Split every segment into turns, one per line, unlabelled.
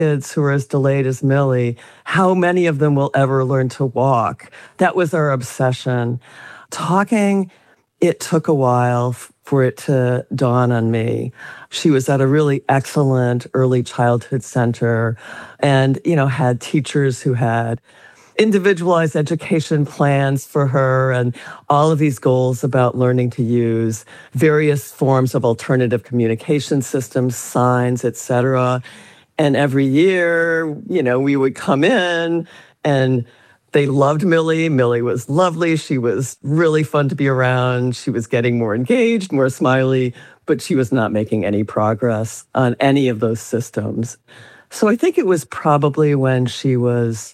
kids who are as delayed as Millie, how many of them will ever learn to walk? That was our obsession. Talking, it took a while for it to dawn on me. She was at a really excellent early childhood center and, had teachers who had individualized education plans for her and all of these goals about learning to use various forms of alternative communication systems, signs, et cetera. And every year, we would come in and they loved Millie. Millie was lovely. She was really fun to be around. She was getting more engaged, more smiley, but she was not making any progress on any of those systems. So I think it was probably when she was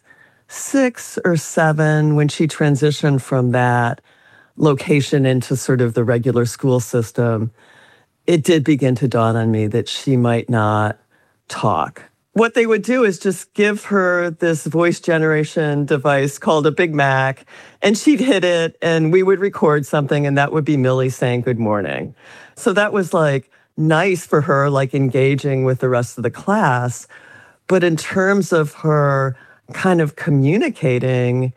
6 or 7, when she transitioned from that location into sort of the regular school system, it did begin to dawn on me that she might not talk. What they would do is just give her this voice generation device called a Big Mac, and she'd hit it, and we would record something, and that would be Millie saying good morning. So that was nice for her, engaging with the rest of the class. But in terms of her kind of communicating,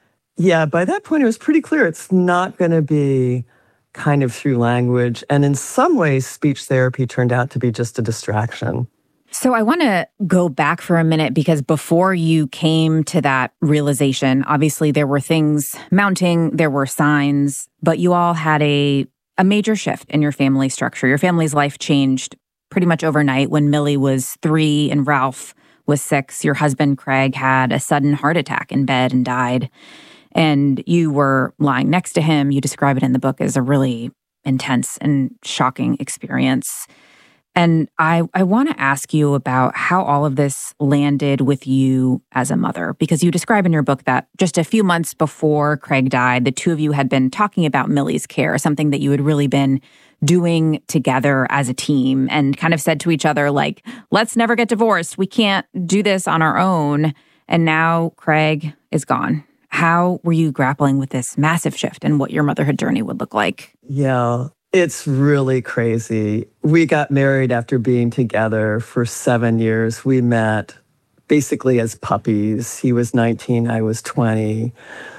by that point it was pretty clear it's not going to be kind of through language. And in some ways, speech therapy turned out to be just a distraction.
So I want to go back for a minute because before you came to that realization, obviously there were things mounting, there were signs, but you all had a major shift in your family structure. Your family's life changed pretty much overnight when Millie was 3 and Ralph was 6. Your husband, Craig, had a sudden heart attack in bed and died. And you were lying next to him. You describe it in the book as a really intense and shocking experience. And I want to ask you about how all of this landed with you as a mother, because you describe in your book that just a few months before Craig died, the two of you had been talking about Millie's care, something that you had really been doing together as a team, and kind of said to each other, let's never get divorced. We can't do this on our own. And now Craig is gone. How were you grappling with this massive shift and what your motherhood journey would look like?
Yeah. It's really crazy. We got married after being together for 7 years. We met basically as puppies. He was 19, I was 20.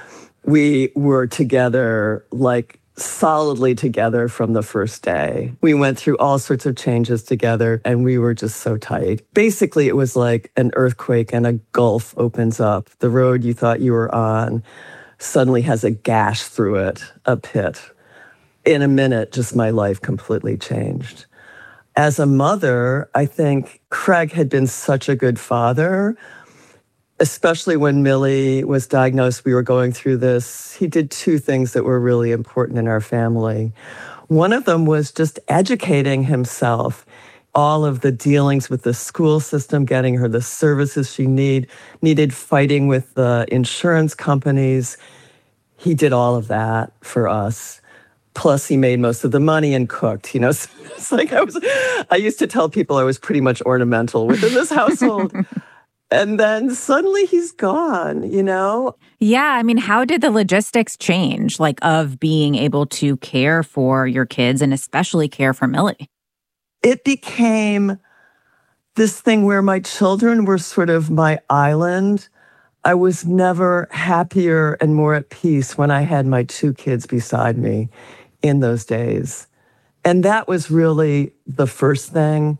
We were together, solidly together from the first day. We went through all sorts of changes together, and we were just so tight. Basically, it was like an earthquake and a gulf opens up. The road you thought you were on suddenly has a gash through it, a pit. In a minute, just my life completely changed. As a mother, I think Craig had been such a good father, especially when Millie was diagnosed. We were going through this. He did 2 things that were really important in our family. One of them was just educating himself. All of the dealings with the school system, getting her the services she needed, fighting with the insurance companies. He did all of that for us. Plus, he made most of the money and cooked, So it's I used to tell people I was pretty much ornamental within this household. And then suddenly he's gone,
Yeah, I mean, how did the logistics change, of being able to care for your kids and especially care for Millie?
It became this thing where my children were sort of my island. I was never happier and more at peace when I had my 2 kids beside me in those days. And that was really the first thing.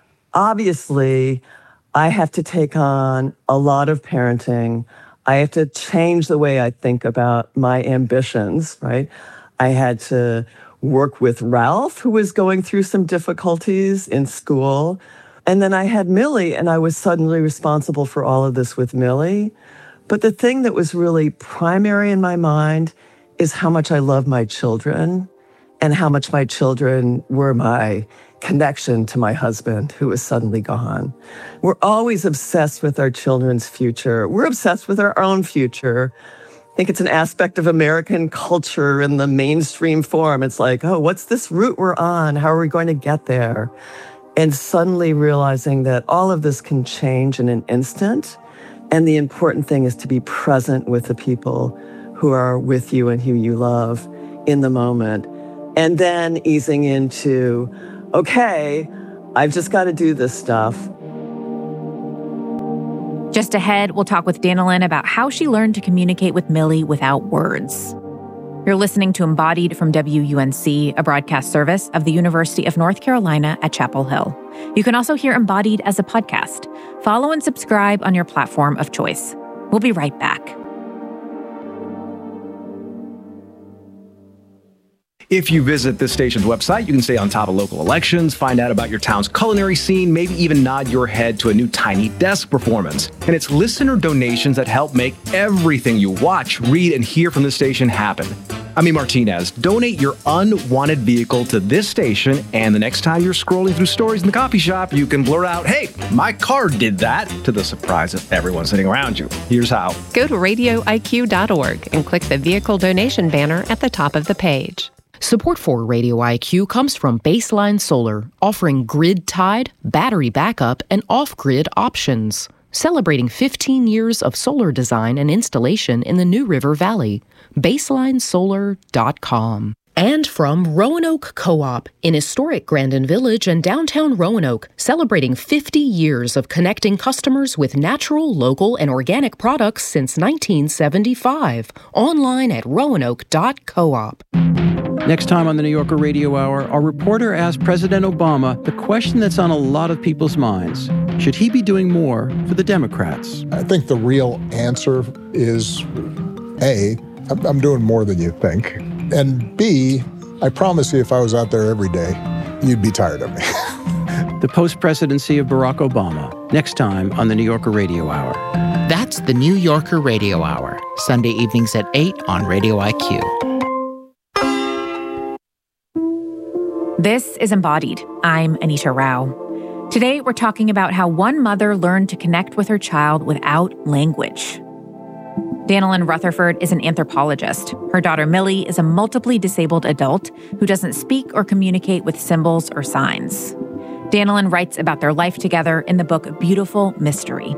Obviously, I have to take on a lot of parenting. I have to change the way I think about my ambitions, right? I had to work with Ralph, who was going through some difficulties in school. And then I had Millie, and I was suddenly responsible for all of this with Millie. But the thing that was really primary in my mind is how much I love my children and how much my children were my connection to my husband, who was suddenly gone. We're always obsessed with our children's future. We're obsessed with our own future. I think it's an aspect of American culture in the mainstream form. It's what's this route we're on? How are we going to get there? And suddenly realizing that all of this can change in an instant. And the important thing is to be present with the people who are with you and who you love in the moment. And then easing into, okay, I've just got to do this stuff.
Just ahead, we'll talk with Danilyn about how she learned to communicate with Millie without words. You're listening to Embodied from WUNC, a broadcast service of the University of North Carolina at Chapel Hill. You can also hear Embodied as a podcast. Follow and subscribe on your platform of choice. We'll be right back.
If you visit this station's website, you can stay on top of local elections, find out about your town's culinary scene, maybe even nod your head to a new Tiny Desk performance. And it's listener donations that help make everything you watch, read, and hear from the station happen. I'm E. Martinez. Donate your unwanted vehicle to this station, and the next time you're scrolling through stories in the coffee shop, you can blurt out, "Hey, my car did that," to the surprise of everyone sitting around you. Here's how.
Go to radioiq.org and click the vehicle donation banner at the top of the page.
Support for Radio IQ comes from Baseline Solar, offering grid-tied, battery backup, and off-grid options. Celebrating 15 years of solar design and installation in the New River Valley. BaselineSolar.com. And from Roanoke Co-op in historic Grandin Village and downtown Roanoke, celebrating 50 years of connecting customers with natural, local, and organic products since 1975. Online at roanoke.coop.
Next time on the New Yorker Radio Hour, our reporter asked President Obama the question that's on a lot of people's minds. Should he be doing more for the Democrats?
I think the real answer is, A, I'm doing more than you think. And B, I promise you if I was out there every day, you'd be tired of me.
The post-presidency of Barack Obama, next time on the New Yorker Radio Hour.
That's the New Yorker Radio Hour, Sunday evenings at 8 on Radio IQ.
This is Embodied. I'm Anita Rao. Today, we're talking about how one mother learned to connect with her child without language. Danilyn Rutherford is an anthropologist. Her daughter Millie is a multiply disabled adult who doesn't speak or communicate with symbols or signs. Danilyn writes about their life together in the book Beautiful Mystery.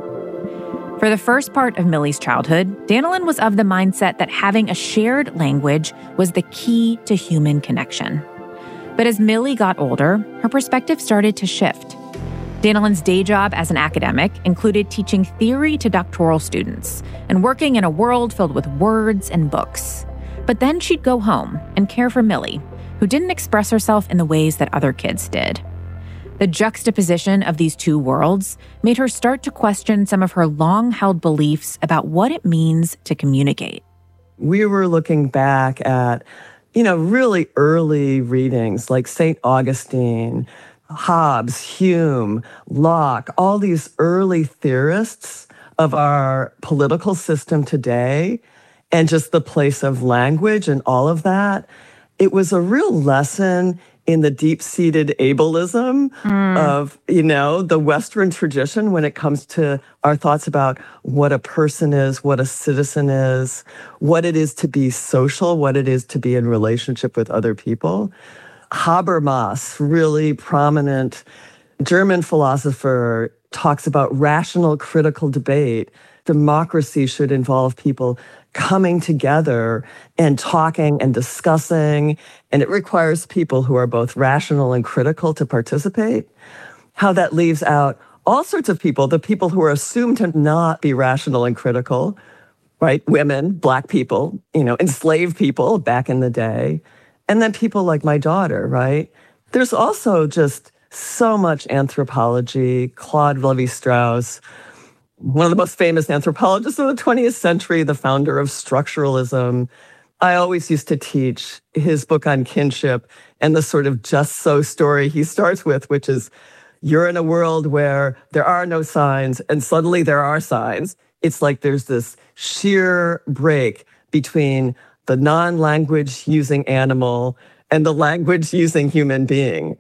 For the first part of Millie's childhood, Danilyn was of the mindset that having a shared language was the key to human connection. But as Millie got older, her perspective started to shift. Danilyn's day job as an academic included teaching theory to doctoral students and working in a world filled with words and books. But then she'd go home and care for Millie, who didn't express herself in the ways that other kids did. The juxtaposition of these two worlds made her start to question some of her long-held beliefs about what it means to communicate.
We were looking back at really early readings like St. Augustine, Hobbes, Hume, Locke, all these early theorists of our political system today, and just the place of language and all of that. It was a real lesson in the deep-seated ableism of, the Western tradition when it comes to our thoughts about what a person is, what a citizen is, what it is to be social, what it is to be in relationship with other people. Habermas, really prominent German philosopher, talks about rational critical debate. Democracy should involve people coming together and talking and discussing, and it requires people who are both rational and critical to participate. How that leaves out all sorts of people, the people who are assumed to not be rational and critical, right? Women, Black people, enslaved people back in the day, and then people like my daughter, right? There's also just so much anthropology. Claude Lévi-Strauss, one of the most famous anthropologists of the 20th century, the founder of structuralism. I always used to teach his book on kinship and the sort of just so story he starts with, which is you're in a world where there are no signs and suddenly there are signs. It's like there's this sheer break between the non-language using animal and the language using human being,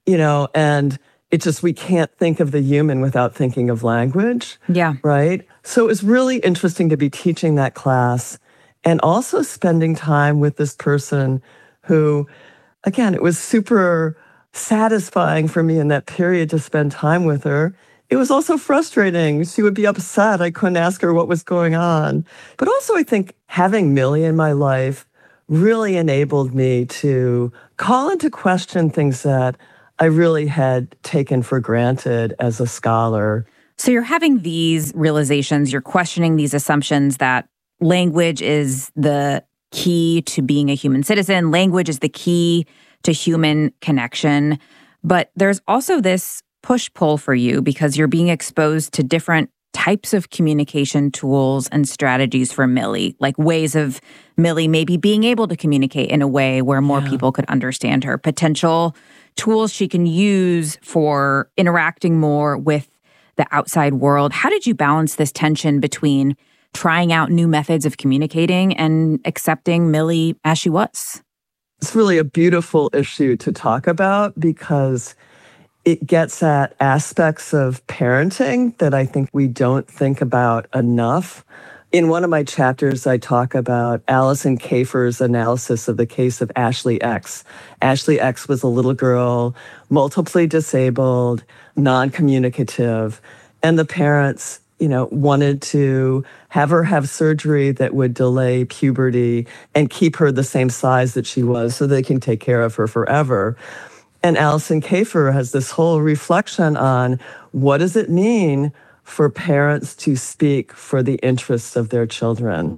and it's just, we can't think of the human without thinking of language.
Yeah.
Right? So it was really interesting to be teaching that class and also spending time with this person who, again, it was super satisfying for me in that period to spend time with her. It was also frustrating. She would be upset. I couldn't ask her what was going on. But also, I think having Millie in my life really enabled me to call into question things that I really had taken for granted as a scholar.
So you're having these realizations, you're questioning these assumptions that language is the key to being a human citizen, language is the key to human connection. But there's also this push-pull for you because you're being exposed to different types of communication tools and strategies for Millie, like ways of Millie maybe being able to communicate in a way where more people could understand her, potential tools she can use for interacting more with the outside world. How did you balance this tension between trying out new methods of communicating and accepting Millie as she was?
It's really a beautiful issue to talk about because it gets at aspects of parenting that I think we don't think about enough. In one of my chapters, I talk about Alison Kafer's analysis of the case of Ashley X. Ashley X was a little girl, multiply disabled, non-communicative, and the parents, wanted to have her have surgery that would delay puberty and keep her the same size that she was so they can take care of her forever. And Alison Kafer has this whole reflection on what does it mean for parents to speak for the interests of their children.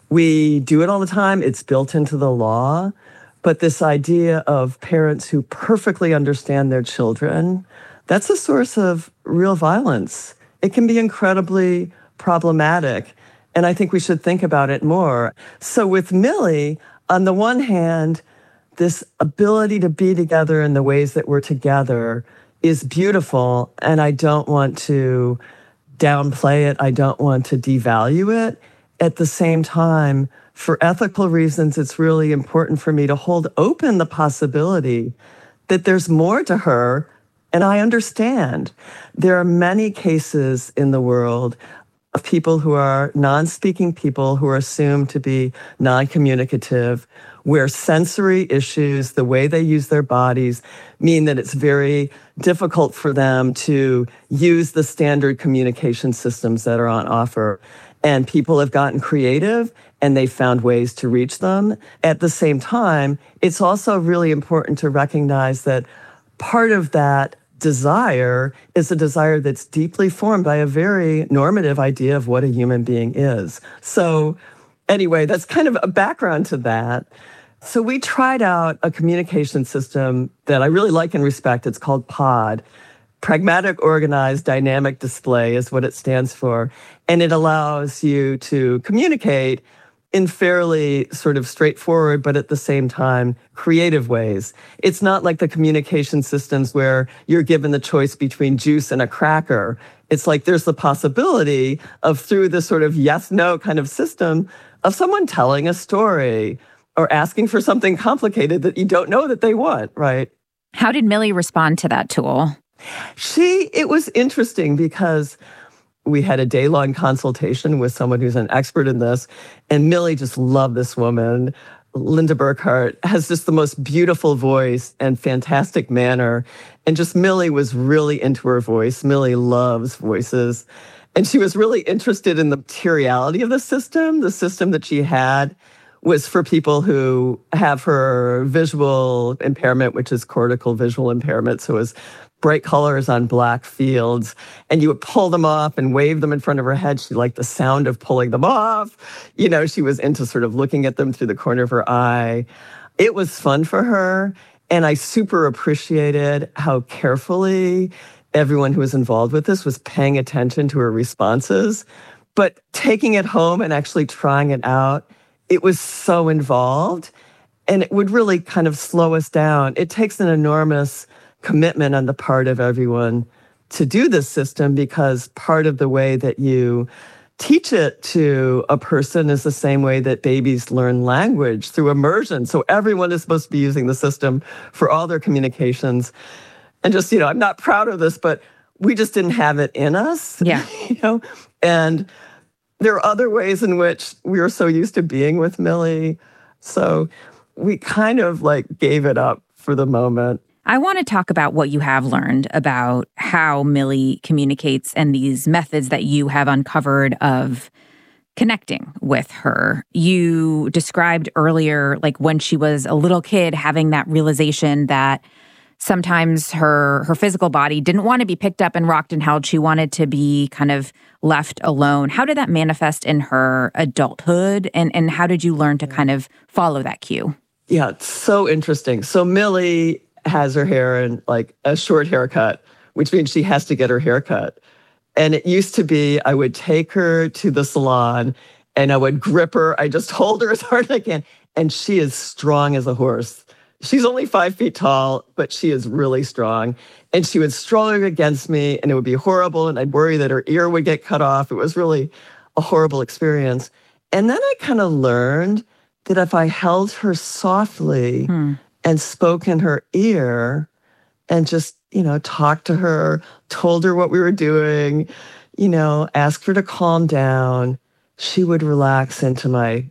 We do it all the time. It's built into the law. But this idea of parents who perfectly understand their children, that's a source of real violence. It can be incredibly problematic. And I think we should think about it more. So with Millie, on the one hand, this ability to be together in the ways that we're together is beautiful, and I don't want to downplay it. I don't want to devalue it. At the same time, for ethical reasons, it's really important for me to hold open the possibility that there's more to her, and I understand. There are many cases in the world of people who are non-speaking people who are assumed to be non-communicative, where sensory issues, the way they use their bodies, mean that it's very difficult for them to use the standard communication systems that are on offer. And people have gotten creative and they found ways to reach them. At the same time, it's also really important to recognize that part of that desire is a desire that's deeply formed by a very normative idea of what a human being is. So anyway, that's kind of a background to that. So we tried out a communication system that I really like and respect. It's called POD. Pragmatic, Organized, Dynamic Display is what it stands for. And it allows you to communicate in fairly sort of straightforward, but at the same time, creative ways. It's not like the communication systems where you're given the choice between juice and a cracker. It's like there's the possibility of, through this sort of yes-no kind of system, of someone telling a story or asking for something complicated that you don't know that they want, right?
How did Millie respond to that tool?
It was interesting because we had a day-long consultation with someone who's an expert in this, and Millie just loved this woman. Linda Burkhart has just the most beautiful voice and fantastic manner, and just Millie was really into her voice. Millie loves voices, and she was really interested in the materiality of the system that she had was for people who have her visual impairment, which is cortical visual impairment. So it was bright colors on black fields, and you would pull them off and wave them in front of her head. She liked the sound of pulling them off. She was into sort of looking at them through the corner of her eye. It was fun for her, and I super appreciated how carefully everyone who was involved with this was paying attention to her responses. But taking it home and actually trying it out, it was so involved, and it would really kind of slow us down. It takes an enormous commitment on the part of everyone to do this system, because part of the way that you teach it to a person is the same way that babies learn language, through immersion. So everyone is supposed to be using the system for all their communications. And just, I'm not proud of this, but we just didn't have it in us.
Yeah.
And there are other ways in which we were so used to being with Millie. So we kind of gave it up for the moment.
I want to talk about what you have learned about how Millie communicates and these methods that you have uncovered of connecting with her. You described earlier, when she was a little kid, having that realization that sometimes her physical body didn't want to be picked up and rocked and held. She wanted to be kind of left alone. How did that manifest in her adulthood? And how did you learn to kind of follow that cue?
Yeah, it's so interesting. So Millie has her hair in like a short haircut, which means she has to get her hair cut. And it used to be I would take her to the salon and I would grip her. I just hold her as hard as I can. And she is strong as a horse. She's only 5 feet tall, but she is really strong. And she would stroll against me and it would be horrible. And I'd worry that her ear would get cut off. It was really a horrible experience. And then I kind of learned that if I held her softly and spoke in her ear and just, talked to her, told her what we were doing, asked her to calm down, she would relax into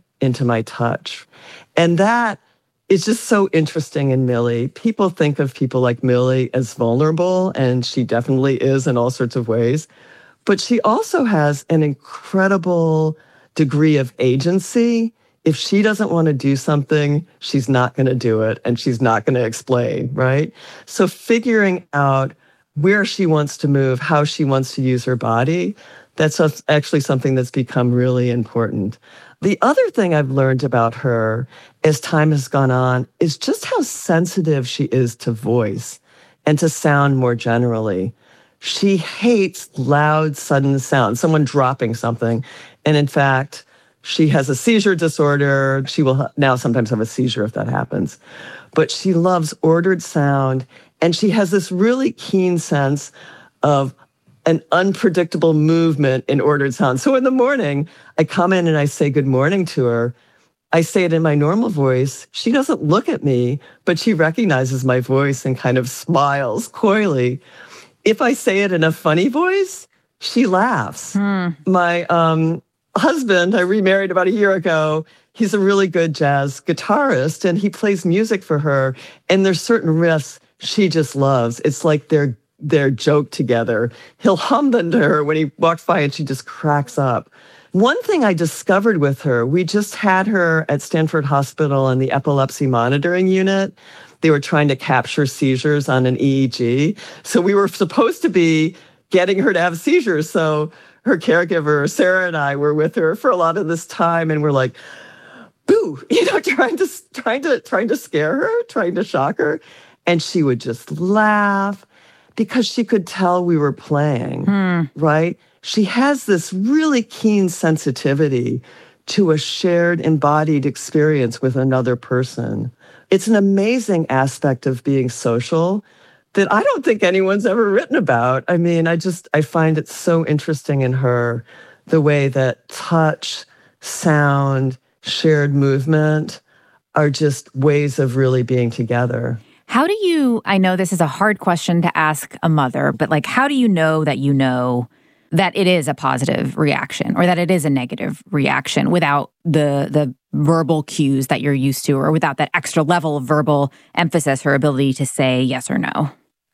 my touch. And that is just so interesting in Millie. People think of people like Millie as vulnerable, and she definitely is in all sorts of ways. But she also has an incredible degree of agency. If she doesn't want to do something, she's not going to do it, and she's not going to explain, right? So figuring out where she wants to move, how she wants to use her body, that's actually something that's become really important. The other thing I've learned about her as time has gone on is just how sensitive she is to voice and to sound more generally. She hates loud, sudden sounds, someone dropping something. And in fact, she has a seizure disorder. She will now sometimes have a seizure if that happens. But she loves ordered sound. And she has this really keen sense of an unpredictable movement in ordered sound. So in the morning, I come in and I say good morning to her. I say it in my normal voice. She doesn't look at me, but she recognizes my voice and kind of smiles coyly. If I say it in a funny voice, she laughs. My husband, I remarried about a year ago, he's a really good jazz guitarist, and he plays music for her. And there's certain riffs she just loves. It's like their joke together. He'll hum them to her when he walks by and she just cracks up. One thing I discovered with her, we just had her at Stanford Hospital in the epilepsy monitoring unit. They were trying to capture seizures on an EEG. So we were supposed to be getting her to have seizures. So her caregiver, Sarah, and I were with her for a lot of this time, and we're like, boo, trying to scare her, trying to shock her. And she would just laugh, because she could tell we were playing, right? She has this really keen sensitivity to a shared embodied experience with another person. It's an amazing aspect of being social that I don't think anyone's ever written about. I mean, I find it so interesting in her, the way that touch, sound, shared movement are just ways of really being together.
How do you, I know this is a hard question to ask a mother, but how do you know that it is a positive reaction or that it is a negative reaction without the verbal cues that you're used to, or without that extra level of verbal emphasis, her ability to say yes or no?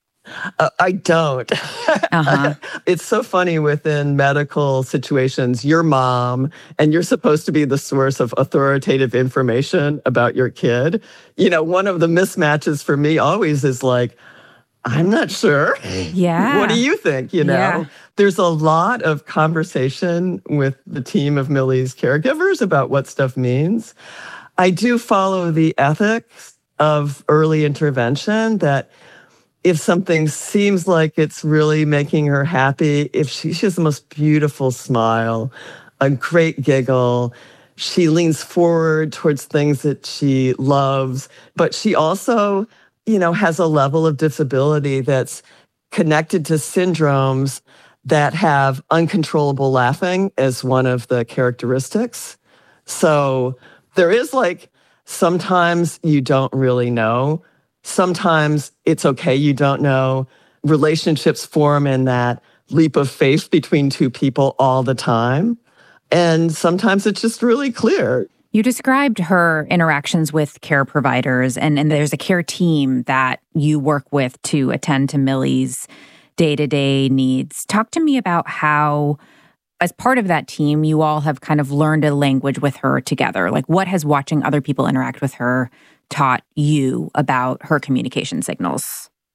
I don't. It's so funny within medical situations, your mom, and you're supposed to be the source of authoritative information about your kid. One of the mismatches for me always is like, I'm not sure.
Yeah.
What do you think?
Yeah.
There's a lot of conversation with the team of Millie's caregivers about what stuff means. I do follow the ethics of early intervention, that if something seems like it's really making her happy, if she has the most beautiful smile, a great giggle, she leans forward towards things that she loves, but she also, has a level of disability that's connected to syndromes that have uncontrollable laughing as one of the characteristics. So there is sometimes you don't really know. Sometimes it's okay, you don't know. Relationships form in that leap of faith between two people all the time. And sometimes it's just really clear.
You described her interactions with care providers, and there's a care team that you work with to attend to Millie's day-to-day needs. Talk to me about how, as part of that team, you all have kind of learned a language with her together. What has watching other people interact with her taught you about her communication signals?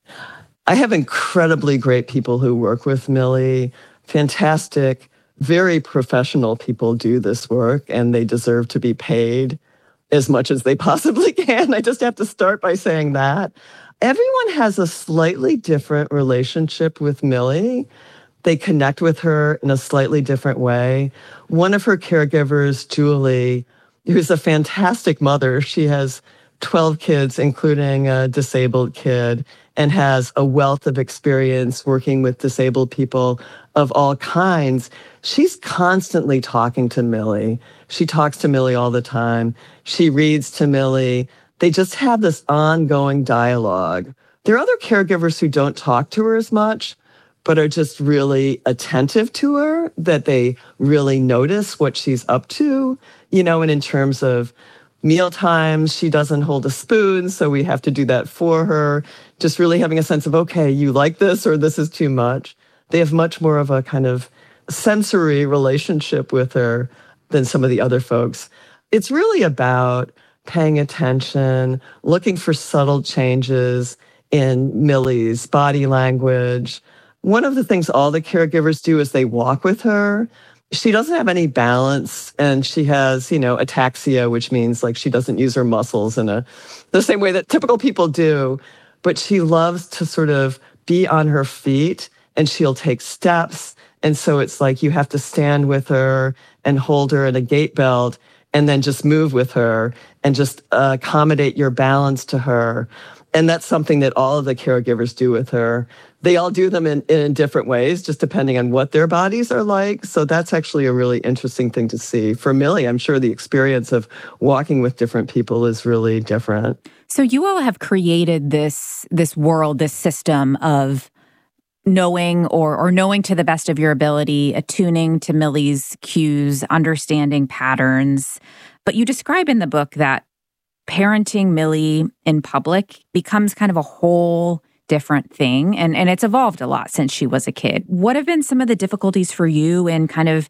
I have incredibly great people who work with Millie, fantastic, very professional people do this work, and they deserve to be paid as much as they possibly can. I just have to start by saying that. Everyone has a slightly different relationship with Millie. They connect with her in a slightly different way. One of her caregivers, Julie, who's a fantastic mother, she has 12 kids, including a disabled kid, and has a wealth of experience working with disabled people of all kinds. She's constantly talking to Millie. She talks to Millie all the time. She reads to Millie. They just have this ongoing dialogue. There are other caregivers who don't talk to her as much, but are just really attentive to her, that they really notice what she's up to, and in terms of meal times, she doesn't hold a spoon, so we have to do that for her. Just really having a sense of, okay, you like this or this is too much. They have much more of a kind of sensory relationship with her than some of the other folks. It's really about paying attention, looking for subtle changes in Millie's body language. One of the things all the caregivers do is they walk with her. She doesn't have any balance, and she has, ataxia, which means like she doesn't use her muscles in the same way that typical people do. But she loves to sort of be on her feet, and she'll take steps. And so it's like you have to stand with her and hold her in a gait belt and then just move with her and just accommodate your balance to her. And that's something that all of the caregivers do with her. They all do them in different ways, just depending on what their bodies are like. So that's actually a really interesting thing to see. For Millie, I'm sure the experience of walking with different people is really different.
So you all have created this world, this system of knowing or knowing to the best of your ability, attuning to Millie's cues, understanding patterns. But you describe in the book that parenting Millie in public becomes kind of a whole different thing. And it's evolved a lot since she was a kid. What have been some of the difficulties for you in kind of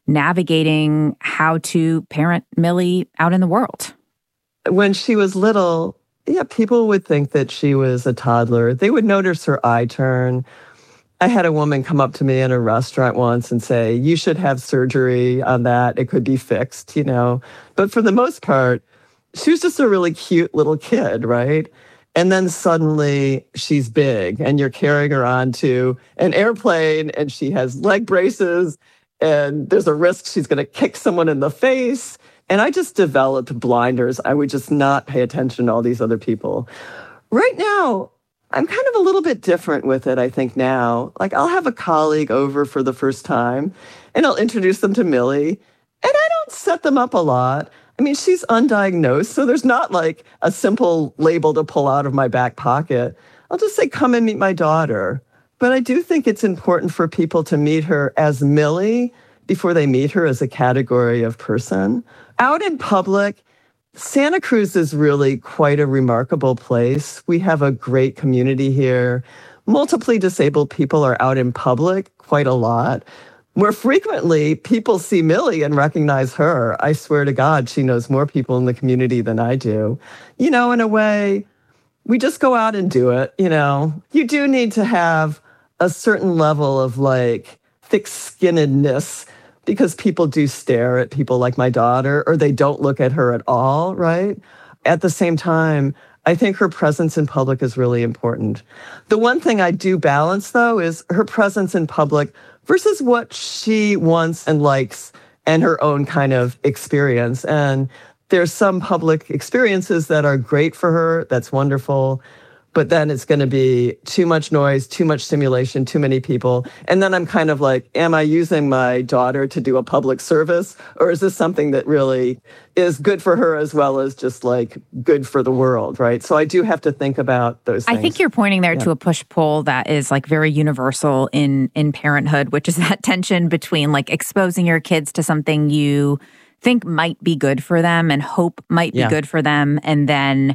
navigating how to parent Millie out in the world?
When she was little, people would think that she was a toddler. They would notice her eye turn. I had a woman come up to me in a restaurant once and say, you should have surgery on that. It could be fixed, But for the most part, she was just a really cute little kid, right? And then suddenly she's big and you're carrying her onto an airplane and she has leg braces and there's a risk she's going to kick someone in the face. And I just developed blinders. I would just not pay attention to all these other people. Right now, I'm kind of a little bit different with it, I think now. Like I'll have a colleague over for the first time and I'll introduce them to Millie. And I don't set them up a lot. I mean, she's undiagnosed, so there's not like a simple label to pull out of my back pocket. I'll just say, come and meet my daughter. But I do think it's important for people to meet her as Millie before they meet her as a category of person. Out in public, Santa Cruz is really quite a remarkable place. We have a great community here. Multiply disabled people are out in public quite a lot. More frequently, people see Millie and recognize her. I swear to God, she knows more people in the community than I do. In a way, we just go out and do it, You do need to have a certain level of like thick-skinnedness because people do stare at people like my daughter or they don't look at her at all, right? At the same time, I think her presence in public is really important. The one thing I do balance, though, is her presence in public versus what she wants and likes and her own kind of experience. And there's some public experiences that are great for her. That's wonderful. But then it's going to be too much noise, too much stimulation, too many people. And then I'm kind of like, am I using my daughter to do a public service? Or is this something that really is good for her as well as just like good for the world, right? So I do have to think about those things.
I think you're pointing there to a push-pull that is like very universal in parenthood, which is that tension between like exposing your kids to something you think might be good for them and hope might be good for them, and then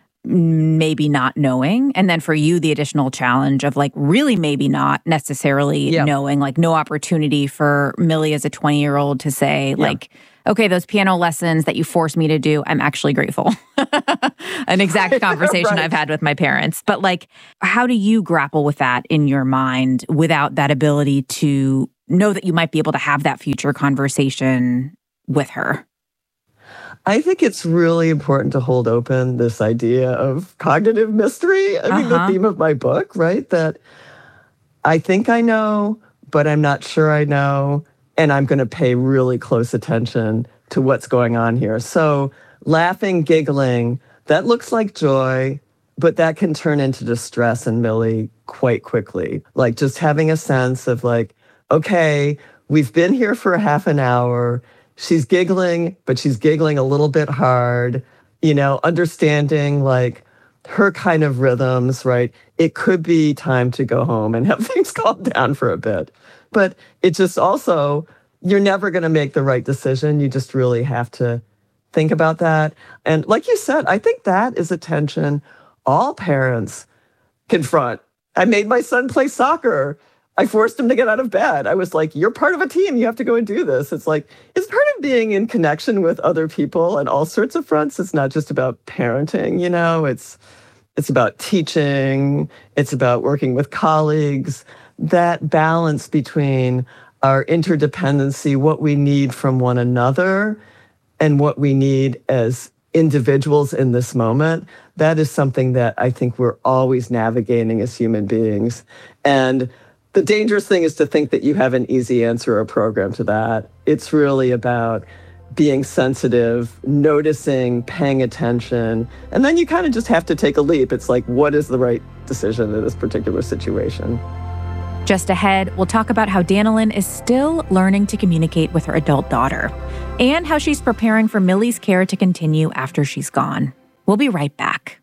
maybe not knowing. And then for you, the additional challenge of like really maybe not necessarily knowing, like no opportunity for Millie as a 20-year-old to say like, okay, those piano lessons that you forced me to do, I'm actually grateful. An exact conversation I've had with my parents. But like, how do you grapple with that in your mind without that ability to know that you might be able to have that future conversation with her?
I think it's really important to hold open this idea of cognitive mystery. I mean, the theme of my book, right? That I think I know, but I'm not sure I know. And I'm going to pay really close attention to what's going on here. So laughing, giggling, that looks like joy, but that can turn into distress in Millie quite quickly. Like just having a sense of like, okay, we've been here for a half an hour. She's giggling, but she's giggling a little bit hard, understanding like her kind of rhythms, right? It could be time to go home and have things calm down for a bit. But it just also, you're never going to make the right decision. You just really have to think about that. And like you said, I think that is a tension all parents confront. I made my son play soccer. I forced him to get out of bed. I was like, you're part of a team. You have to go and do this. It's like, it's part of being in connection with other people on all sorts of fronts. It's not just about parenting, It's about teaching. It's about working with colleagues. That balance between our interdependency, what we need from one another, and what we need as individuals in this moment, that is something that I think we're always navigating as human beings. And the dangerous thing is to think that you have an easy answer or program to that. It's really about being sensitive, noticing, paying attention, and then you kind of just have to take a leap. It's like, what is the right decision in this particular situation?
Just ahead, we'll talk about how Danilyn is still learning to communicate with her adult daughter and how she's preparing for Millie's care to continue after she's gone. We'll be right back.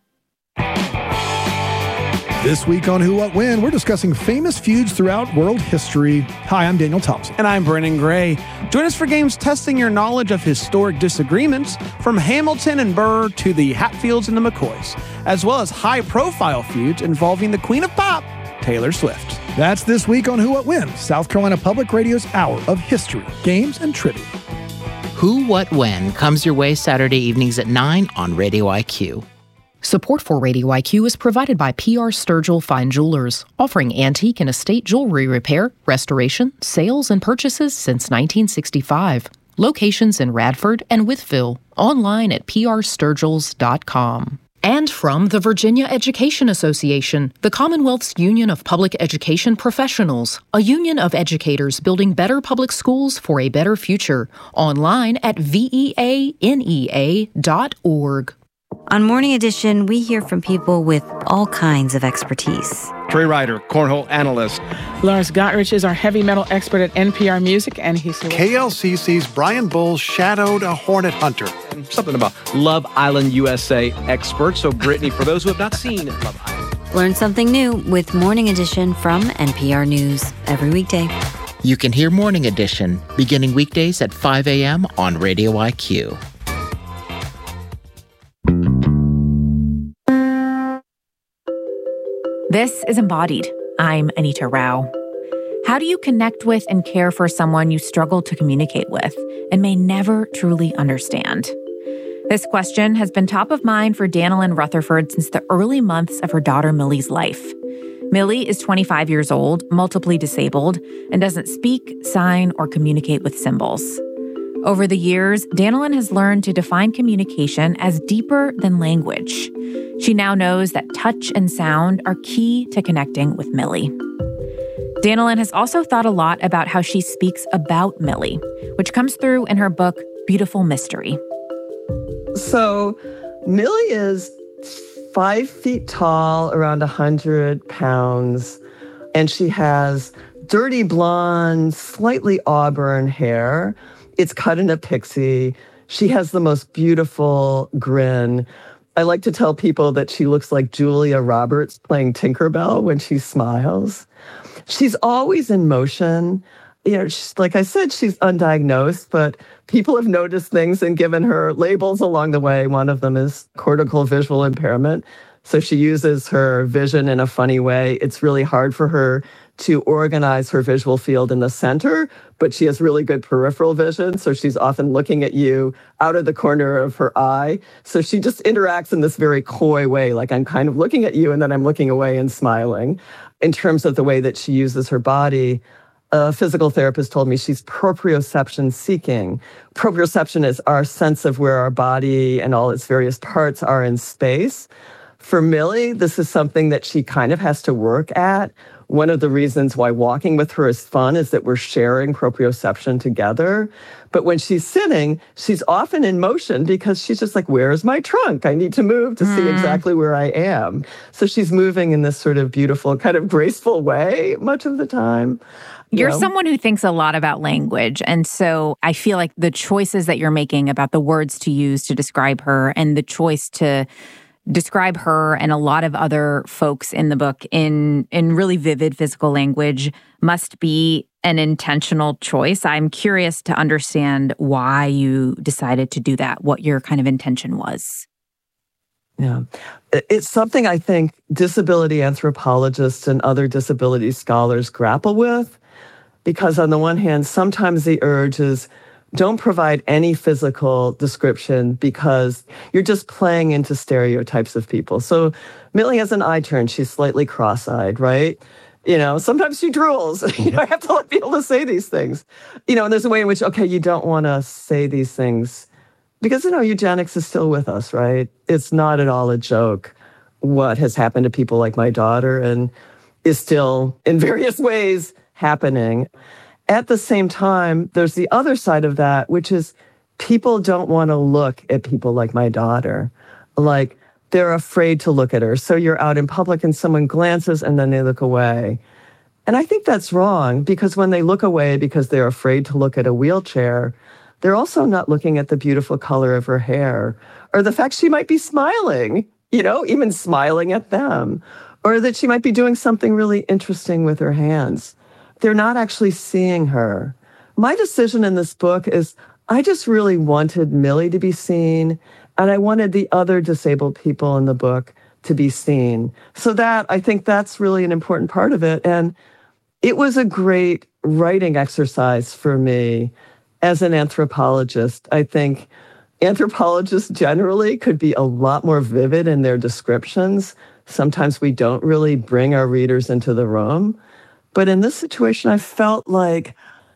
This week on Who, What, When, we're discussing famous feuds throughout world history. Hi, I'm Daniel Thompson.
And I'm Brennan Gray. Join us for games testing your knowledge of historic disagreements, from Hamilton and Burr to the Hatfields and the McCoys, as well as high-profile feuds involving the Queen of Pop, Taylor Swift.
That's this week on Who, What, When, South Carolina Public Radio's hour of history, games, and trivia.
Who, What, When comes your way Saturday evenings at 9 on Radio IQ.
Support for Radio IQ is provided by PR Sturgill Fine Jewelers, offering antique and estate jewelry repair, restoration, sales, and purchases since 1965. Locations in Radford and Wytheville. Online at prsturgills.com. And from the Virginia Education Association, the Commonwealth's Union of Public Education Professionals, a union of educators building better public schools for a better future. Online at veanea.org.
On Morning Edition, we hear from people with all kinds of expertise.
Trey Ryder, cornhole analyst.
Lars Gotrich is our heavy metal expert at NPR Music, and he's
KLCC's Brian Bowles shadowed a hornet hunter.
And something about Love Island USA expert. So, Brittany, for those who have not seen Love Island,
Learn something new with Morning Edition from NPR News every weekday.
You can hear Morning Edition beginning weekdays at 5 a.m. on Radio IQ.
This is Embodied. I'm Anita Rao. How do you connect with and care for someone you struggle to communicate with and may never truly understand? This question has been top of mind for Danilyn Rutherford since the early months of her daughter Millie's life. Millie is 25 years old, multiply disabled, and doesn't speak, sign, or communicate with symbols. Over the years, Danilyn has learned to define communication as deeper than language. She now knows that touch and sound are key to connecting with Millie. Danilyn has also thought a lot about how she speaks about Millie, which comes through in her book, Beautiful Mystery.
So Millie is 5 feet tall, around 100 pounds, and she has dirty blonde, slightly auburn hair. It's cut in a pixie. She has the most beautiful grin. I like to tell people that she looks like Julia Roberts playing Tinkerbell when she smiles. She's always in motion. Like I said, she's undiagnosed, but people have noticed things and given her labels along the way. One of them is cortical visual impairment. So she uses her vision in a funny way. It's really hard for her to organize her visual field in the center, but she has really good peripheral vision. So she's often looking at you out of the corner of her eye. So she just interacts in this very coy way, like I'm kind of looking at you and then I'm looking away and smiling. In terms of the way that she uses her body, a physical therapist told me she's proprioception seeking. Proprioception is our sense of where our body and all its various parts are in space. For Millie, this is something that she kind of has to work at. One of the reasons why walking with her is fun is that we're sharing proprioception together. But when she's sitting, she's often in motion because she's just like, where's my trunk? I need to move to see exactly where I am. So she's moving in this sort of beautiful, kind of graceful way much of the time.
You're someone who thinks a lot about language. And so I feel like the choices that you're making about the words to use to describe her and the choice to describe her and a lot of other folks in the book in really vivid physical language must be an intentional choice. I'm curious to understand why you decided to do that, what your kind of intention was.
Yeah. It's something I think disability anthropologists and other disability scholars grapple with, because on the one hand, sometimes the urge is don't provide any physical description because you're just playing into stereotypes of people. So Millie has an eye turn. She's slightly cross-eyed, right? Sometimes she drools. I have to be able to say these things. And there's a way in which, okay, you don't want to say these things because, eugenics is still with us, right? It's not at all a joke what has happened to people like my daughter and is still in various ways happening. At the same time, there's the other side of that, which is people don't want to look at people like my daughter. Like, they're afraid to look at her. So you're out in public and someone glances and then they look away. And I think that's wrong, because when they look away because they're afraid to look at a wheelchair, they're also not looking at the beautiful color of her hair or the fact she might be smiling, even smiling at them, or that she might be doing something really interesting with her hands. They're not actually seeing her. My decision in this book is I just really wanted Millie to be seen, and I wanted the other disabled people in the book to be seen. So I think that's really an important part of it. And it was a great writing exercise for me as an anthropologist. I think anthropologists generally could be a lot more vivid in their descriptions. Sometimes we don't really bring our readers into the room. But in this situation, I felt like,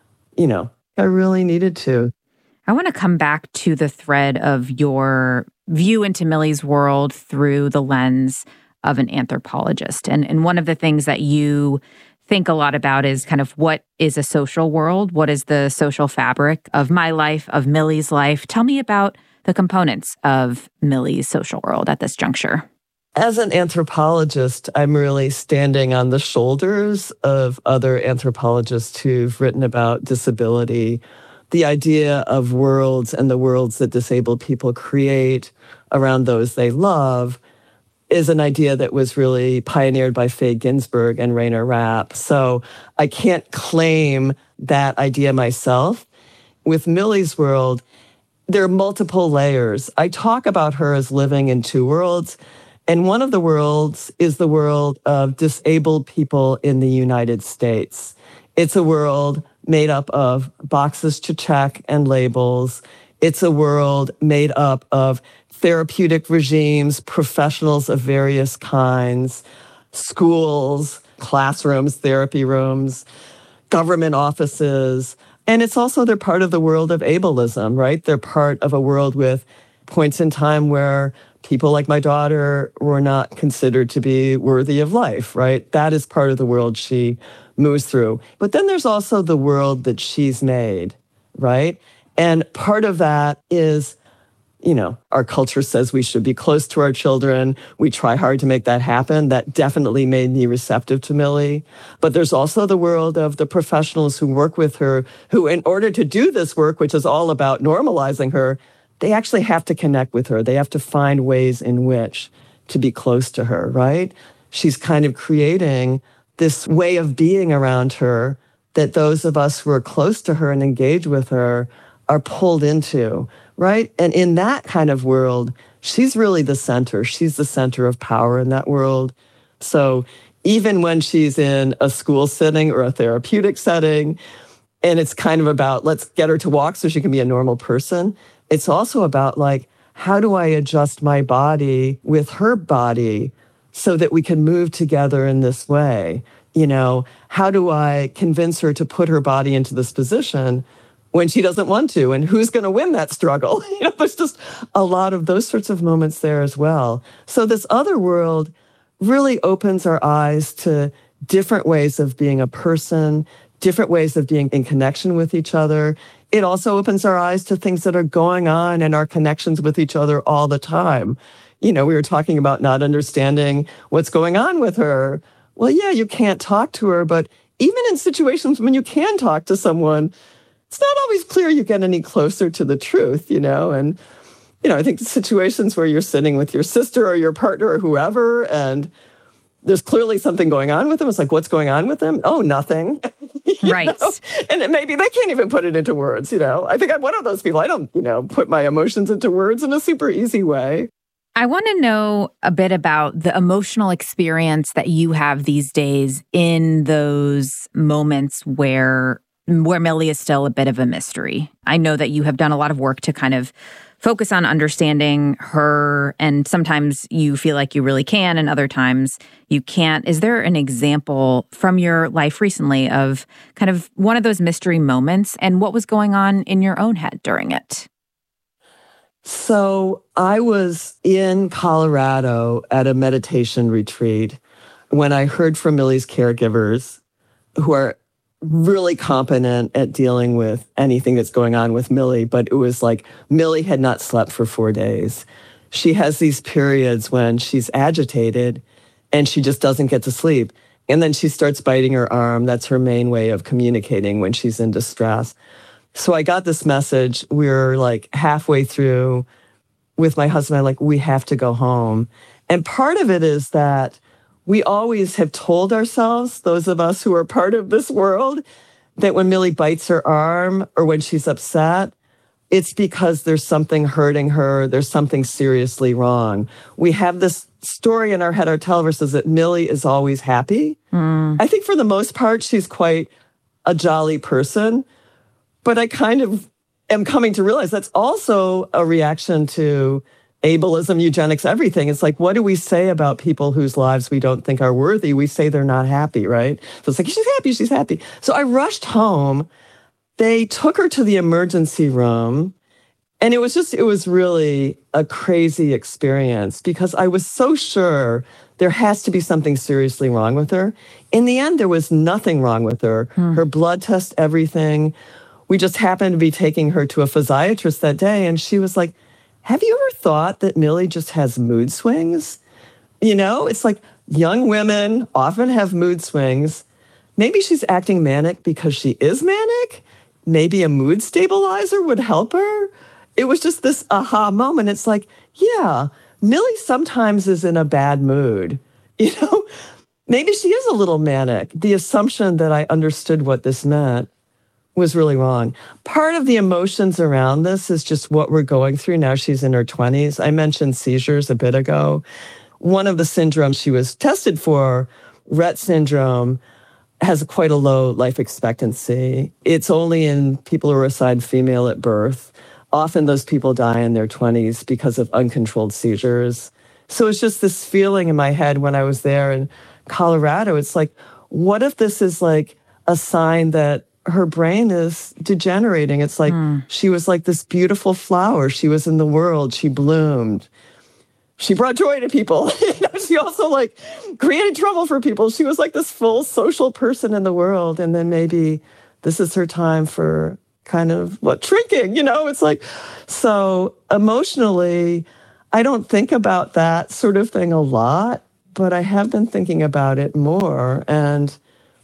I really needed to.
I want to come back to the thread of your view into Millie's world through the lens of an anthropologist. And one of the things that you think a lot about is kind of what is a social world? What is the social fabric of my life, of Millie's life? Tell me about the components of Millie's social world at this juncture.
As an anthropologist, I'm really standing on the shoulders of other anthropologists who've written about disability. The idea of worlds and the worlds that disabled people create around those they love is an idea that was really pioneered by Faye Ginsburg and Rainer Rapp. So I can't claim that idea myself. With Millie's world, there are multiple layers. I talk about her as living in two worlds. And one of the worlds is the world of disabled people in the United States. It's a world made up of boxes to check and labels. It's a world made up of therapeutic regimes, professionals of various kinds, schools, classrooms, therapy rooms, government offices. And it's also, they're part of the world of ableism, right? They're part of a world with points in time where people like my daughter were not considered to be worthy of life, right? That is part of the world she moves through. But then there's also the world that she's made, right? And part of that is, our culture says we should be close to our children. We try hard to make that happen. That definitely made me receptive to Millie. But there's also the world of the professionals who work with her, who in order to do this work, which is all about normalizing her, they actually have to connect with her. They have to find ways in which to be close to her, right? She's kind of creating this way of being around her that those of us who are close to her and engage with her are pulled into, right? And in that kind of world, she's really the center. She's the center of power in that world. So even when she's in a school setting or a therapeutic setting, and it's kind of about, let's get her to walk so she can be a normal person. It's also about like, how do I adjust my body with her body so that we can move together in this way? You know, how do I convince her to put her body into this position when she doesn't want to? And who's going to win that struggle? You know, there's just a lot of those sorts of moments there as well. So this other world really opens our eyes to different ways of being a person, different ways of being in connection with each other. It also opens our eyes to things that are going on in our connections with each other all the time. You know, we were talking about not understanding what's going on with her. Well, yeah, you can't talk to her, but even in situations when you can talk to someone, it's not always clear you get any closer to the truth, you know? And, you know, I think situations where you're sitting with your sister or your partner or whoever, and there's clearly something going on with them. It's like, what's going on with them? Oh, nothing.
Right.
Know? And maybe they can't even put it into words, you know? I think I'm one of those people. I don't, you know, put my emotions into words in a super easy way.
I want to know a bit about the emotional experience that you have these days in those moments where Millie is still a bit of a mystery. I know that you have done a lot of work to kind of focus on understanding her, and sometimes you feel like you really can, and other times you can't. Is there an example from your life recently of kind of one of those mystery moments, and what was going on in your own head during it?
So I was in Colorado at a meditation retreat when I heard from Millie's caregivers, who are really competent at dealing with anything that's going on with Millie, but it was like Millie had not slept for 4 days. She has these periods when she's agitated and she just doesn't get to sleep. And then she starts biting her arm. That's her main way of communicating when she's in distress. So I got this message. We're like halfway through with my husband. I'm like, we have to go home. And part of it is that we always have told ourselves, those of us who are part of this world, that when Millie bites her arm or when she's upset, it's because there's something hurting her. There's something seriously wrong. We have this story in our head, our television says that Millie is always happy. I think for the most part, she's quite a jolly person. But I kind of am coming to realize that's also a reaction to ableism, eugenics, everything. It's like, what do we say about people whose lives we don't think are worthy? We say they're not happy, right? So it's like, she's happy, she's happy. So I rushed home. They took her to the emergency room. And it was really a crazy experience because I was so sure there has to be something seriously wrong with her. In the end, there was nothing wrong with her. Her blood test, everything. We just happened to be taking her to a physiatrist that day, and she was like, have you ever thought that Millie just has mood swings? You know, it's like young women often have mood swings. Maybe she's acting manic because she is manic. Maybe a mood stabilizer would help her. It was just this aha moment. It's like, yeah, Millie sometimes is in a bad mood. You know, maybe she is a little manic. The assumption that I understood what this meant was really wrong. Part of the emotions around this is just what we're going through now. She's in her 20s. I mentioned seizures a bit ago. One of the syndromes she was tested for, Rett syndrome, has quite a low life expectancy. It's only in people who are assigned female at birth. Often those people die in their 20s because of uncontrolled seizures. So it's just this feeling in my head when I was there in Colorado. It's like, what if this is like a sign that her brain is degenerating? It's like she was like this beautiful flower. She was in the world. She bloomed. She brought joy to people. She also like created trouble for people. She was like this full social person in the world. And then maybe this is her time for kind of shrinking, you know? It's like, so emotionally, I don't think about that sort of thing a lot, but I have been thinking about it more. And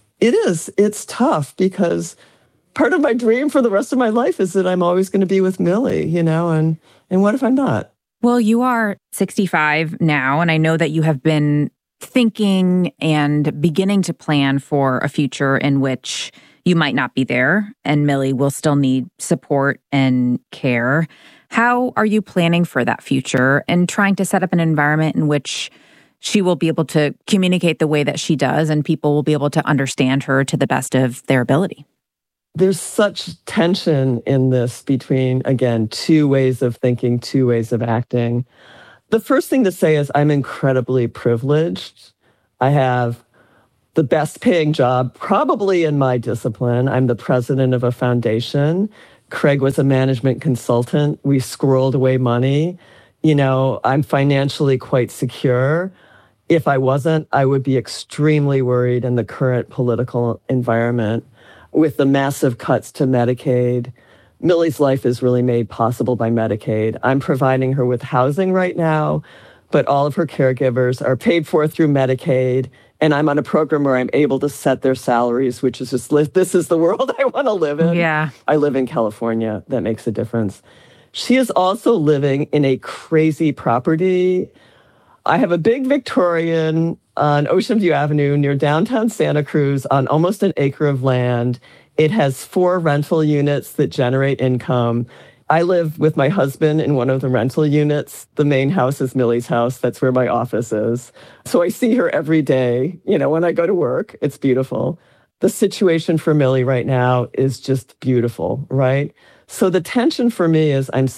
it's tough because part of my dream for the rest of my life is that I'm always going to be with Millie, you know, and what if I'm not?
Well, you are 65 now, and I know that you have been thinking and beginning to plan for a future in which you might not be there, and Millie will still need support and care. How are you planning for that future and trying to set up an environment in which she will be able to communicate the way that she does, and people will be able to understand her to the best of their ability.
There's such tension in this between, again, two ways of thinking, two ways of acting. The first thing to say is I'm incredibly privileged. I have the best paying job probably in my discipline. I'm the president of a foundation. Craig was a management consultant. We squirreled away money. I'm financially quite secure. If I wasn't, I would be extremely worried in the current political environment with the massive cuts to Medicaid. Millie's life is really made possible by Medicaid. I'm providing her with housing right now, but all of her caregivers are paid for through Medicaid. And I'm on a program where I'm able to set their salaries, which is just, this is the world I want to live in.
Yeah.
I live in California. That makes a difference. She is also living in a crazy property. I have a big Victorian on Ocean View Avenue near downtown Santa Cruz on almost an acre of land. It has 4 rental units that generate income. I live with my husband in one of the rental units. The main house is Millie's house. That's where my office is. So I see her every day, when I go to work. It's beautiful. The situation for Millie right now is just beautiful, right? So the tension for me is I'm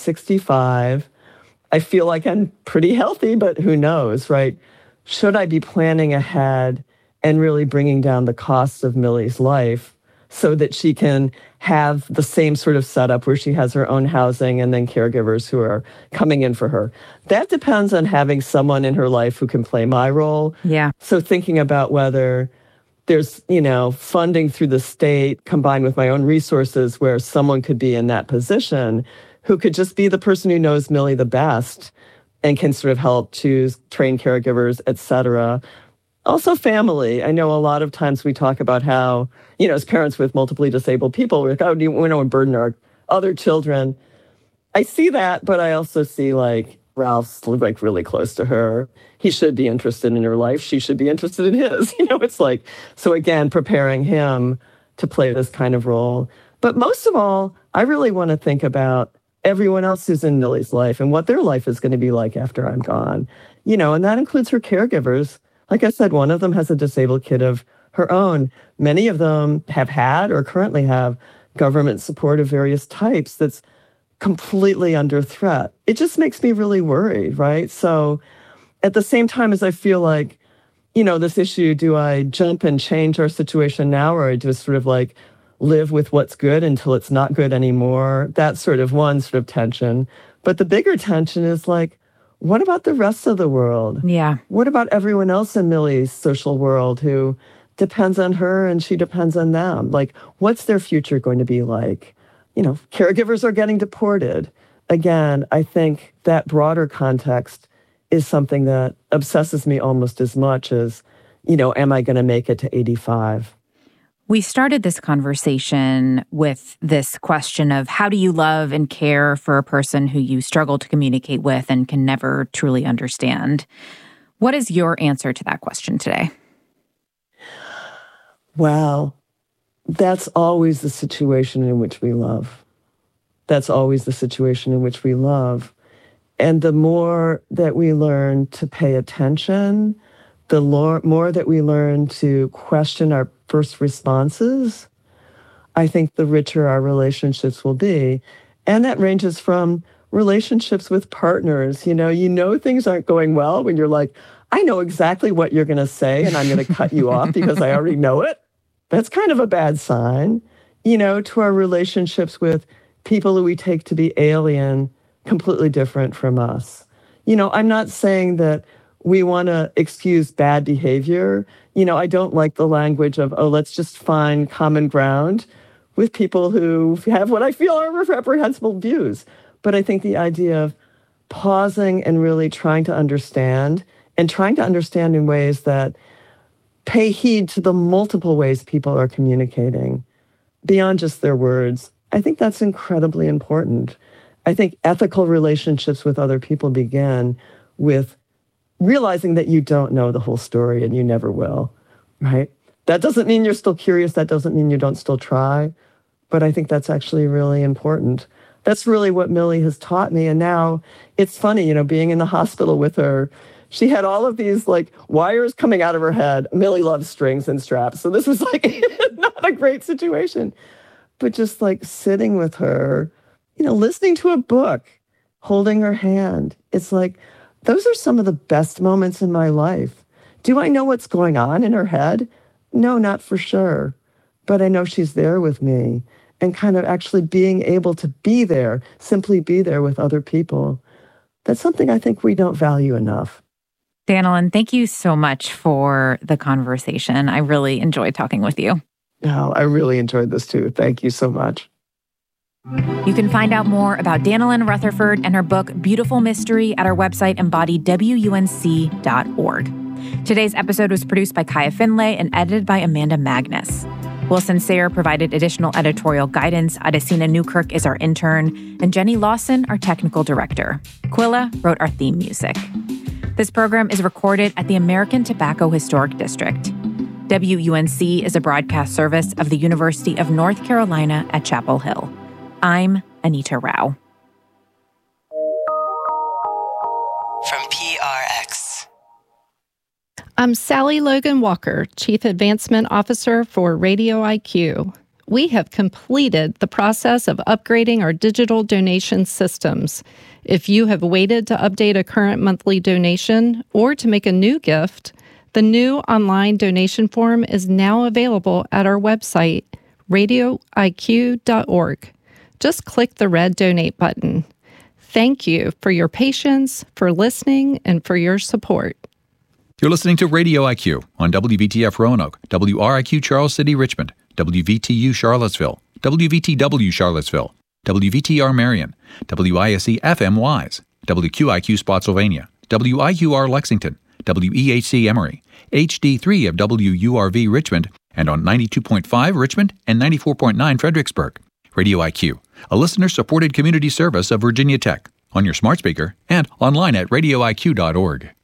65. I feel like I'm pretty healthy, but who knows, right? Should I be planning ahead and really bringing down the costs of Millie's life so that she can have the same sort of setup where she has her own housing and then caregivers who are coming in for her? That depends on having someone in her life who can play my role.
Yeah.
So thinking about whether there's, funding through the state combined with my own resources where someone could be in that position who could just be the person who knows Millie the best and can sort of help choose, train caregivers, et cetera. Also family. I know a lot of times we talk about how, as parents with multiply disabled people, we're like, oh, we don't want to burden our other children. I see that, but I also see Ralph's really close to her. He should be interested in her life. She should be interested in his. It's so again, preparing him to play this kind of role. But most of all, I really want to think about everyone else who's in Millie's life and what their life is going to be like after I'm gone. And that includes her caregivers. Like I said, one of them has a disabled kid of her own. Many of them have had or currently have government support of various types that's completely under threat. It just makes me really worried, right? So at the same time as I feel like, this issue, do I jump and change our situation now, or I just sort of live with what's good until it's not good anymore? That's sort of one sort of tension. But the bigger tension is what about the rest of the world?
Yeah.
What about everyone else in Millie's social world who depends on her and she depends on them? What's their future going to be like? Caregivers are getting deported. Again, I think that broader context is something that obsesses me almost as much as, am I going to make it to 85?
We started this conversation with this question of how do you love and care for a person who you struggle to communicate with and can never truly understand? What is your answer to that question today?
Well, that's always the situation in which we love. That's always the situation in which we love. And the more that we learn to pay attention, the more that we learn to question our first responses, I think the richer our relationships will be. And that ranges from relationships with partners. Things aren't going well when you're like, I know exactly what you're going to say and I'm going to cut you off because I already know it. That's kind of a bad sign. To our relationships with people who we take to be alien, completely different from us. I'm not saying that we want to excuse bad behavior. I don't like the language of, let's just find common ground with people who have what I feel are reprehensible views. But I think the idea of pausing and really trying to understand in ways that pay heed to the multiple ways people are communicating beyond just their words, I think that's incredibly important. I think ethical relationships with other people begin with realizing that you don't know the whole story and you never will, right? That doesn't mean you're still curious. That doesn't mean you don't still try. But I think that's actually really important. That's really what Millie has taught me. And now it's funny, being in the hospital with her, She had all of these like wires coming out of her head. Millie loves strings and straps. So this was like not a great situation. But just like sitting with her, listening to a book, holding her hand. It's like, those are some of the best moments in my life. Do I know what's going on in her head? No, not for sure. But I know she's there with me, and kind of actually being able to be there, simply be there with other people. That's something I think we don't value enough.
Danilyn, thank you so much for the conversation. I really enjoyed talking with you.
Oh, I really enjoyed this too. Thank you so much.
You can find out more about Danilyn Rutherford and her book, Beautiful Mystery, at our website, embodiedwunc.org. Today's episode was produced by Kaya Finlay and edited by Amanda Magnus. Wilson Sayre provided additional editorial guidance. Adesina Newkirk is our intern, and Jenny Lawson, our technical director. Quilla wrote our theme music. This program is recorded at the American Tobacco Historic District. WUNC is a broadcast service of the University of North Carolina at Chapel Hill. I'm Anita Rao.
From PRX.
I'm Sally Logan Walker, Chief Advancement Officer for Radio IQ. We have completed the process of upgrading our digital donation systems. If you have waited to update a current monthly donation or to make a new gift, the new online donation form is now available at our website, radioiq.org. Just click the red donate button. Thank you for your patience, for listening, and for your support.
You're listening to Radio IQ on WVTF Roanoke, WRIQ Charles City, Richmond, WVTU Charlottesville, WVTW Charlottesville, WVTR Marion, WISE FM Wise, WQIQ Spotsylvania, WIQR Lexington, WEHC Emory, HD3 of WURV Richmond, and on 92.5 Richmond and 94.9 Fredericksburg. Radio IQ, a listener-supported community service of Virginia Tech, on your smart speaker and online at radioiq.org.